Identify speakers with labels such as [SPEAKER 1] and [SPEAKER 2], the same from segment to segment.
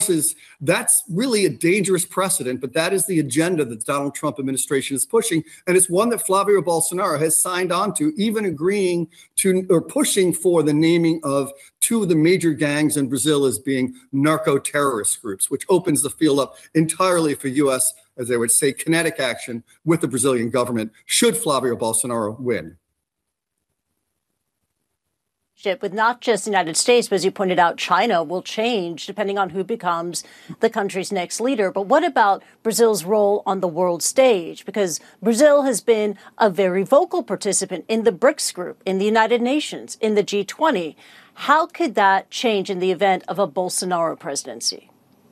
[SPEAKER 1] that's really a dangerous precedent, but that is the agenda that the Donald Trump administration is pushing. And it's one that Flavio Bolsonaro has signed on to, even agreeing to or pushing for the naming of two of the major gangs in Brazil as being narco-terrorist groups, which opens the field up entirely for U.S., as they would say, kinetic action with the Brazilian government should Flavio Bolsonaro win.
[SPEAKER 2] With not just the United States, but as you pointed out, China will change depending on who becomes the country's next leader. But what about Brazil's role on the world stage? Because Brazil has been a very vocal participant in the BRICS group, in the United Nations, in the G20. How could that change in the event of a Bolsonaro presidency?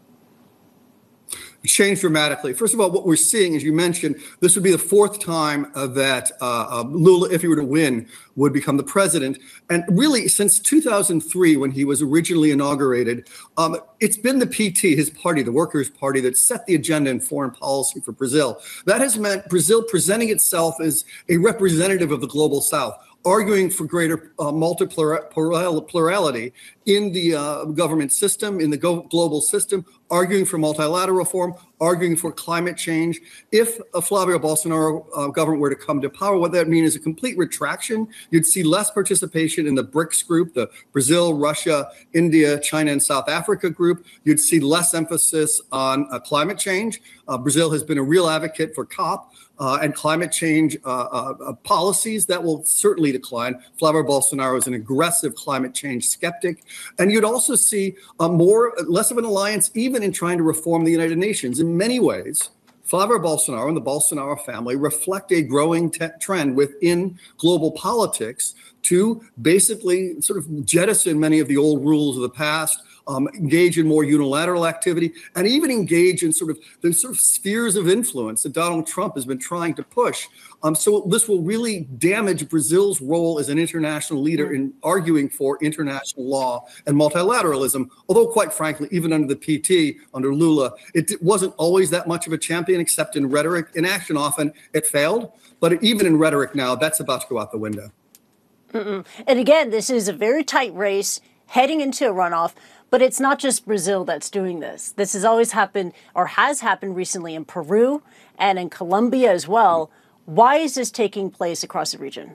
[SPEAKER 1] Changed dramatically. First of all, what we're seeing, as you mentioned, this would be the fourth time that Lula, if he were to win, would become the president. And really, since 2003, when he was originally inaugurated, it's been the PT, his party, the Workers' Party, that set the agenda in foreign policy for Brazil. That has meant Brazil presenting itself as a representative of the global South, arguing for greater multiplurality in the government system, in the global system, arguing for multilateral reform, arguing for climate change. If a Flavio Bolsonaro government were to come to power, what that means is a complete retraction. You'd see less participation in the BRICS group, the Brazil, Russia, India, China, and South Africa group. You'd see less emphasis on climate change. Brazil has been a real advocate for COP and climate change policies that will certainly decline. Flavio Bolsonaro is an aggressive climate change skeptic. And you'd also see less of an alliance even in trying to reform the United Nations. In many ways, Flavio Bolsonaro and the Bolsonaro family reflect a growing trend within global politics to basically sort of jettison many of the old rules of the past, engage in more unilateral activity, and even engage in sort of the spheres of influence that Donald Trump has been trying to push. So this will really damage Brazil's role as an international leader in arguing for international law and multilateralism. Although, quite frankly, even under the PT, under Lula, it wasn't always that much of a champion, except in rhetoric. In action, often it failed. But even in rhetoric now, that's about to go out the window.
[SPEAKER 2] And again, this is a very tight race heading into a runoff. But it's not just Brazil that's doing this. This has always happened, or has happened recently, in Peru and in Colombia as well. Why is this taking place across the region?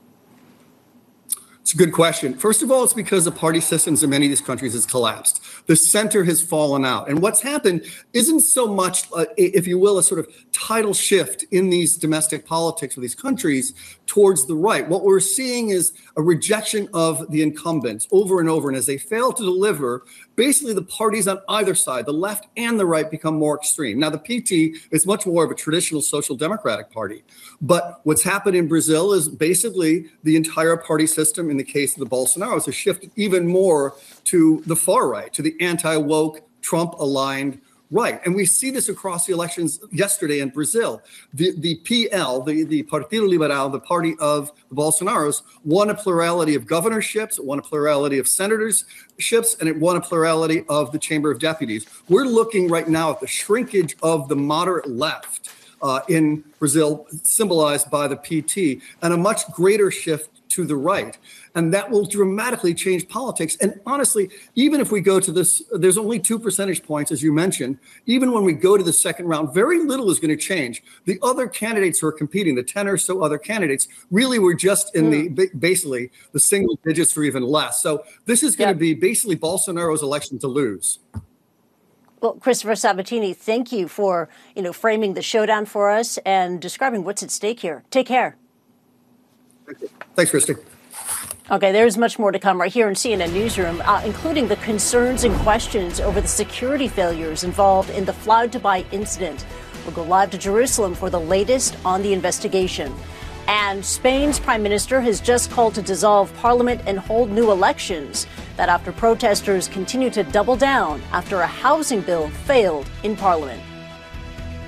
[SPEAKER 1] It's a good question. First of all, it's because the party systems in many of these countries has collapsed. The center has fallen out. And what's happened isn't so much, if you will, a sort of tidal shift in these domestic politics of these countries towards the right. What we're seeing is a rejection of the incumbents over and over. And as they fail to deliver, basically the parties on either side, the left and the right, become more extreme. Now, the PT is much more of a traditional social democratic party. But what's happened in Brazil is basically the entire party system, in the case of the Bolsonaros, has shifted even more to the far right, to the anti-woke, Trump-aligned right. And we see this across the elections yesterday in Brazil. The PL, the Partido Liberal, the party of the Bolsonaros, won a plurality of governorships, it won a plurality of senatorships, and it won a plurality of the Chamber of Deputies. We're looking right now at the shrinkage of the moderate left in Brazil, symbolized by the PT, and a much greater shift to the right. And that will dramatically change politics. And honestly, even if we go to this, there's only 2 percentage points, as you mentioned. Even when we go to the second round, very little is going to change. The other candidates who are competing, the 10 or so other candidates, really were just in the basically the single digits or even less. So this is going to be basically Bolsonaro's election to lose.
[SPEAKER 2] Well, Christopher Sabatini, thank you for framing the showdown for us and describing what's at stake here. Take care.
[SPEAKER 1] Thanks, Christy.
[SPEAKER 2] Okay, there's much more to come right here in CNN Newsroom, including the concerns and questions over the security failures involved in the Fly Dubai incident. We'll go live to Jerusalem for the latest on the investigation. And Spain's prime minister has just called to dissolve parliament and hold new elections. That after protesters continue to double down after a housing bill failed in parliament.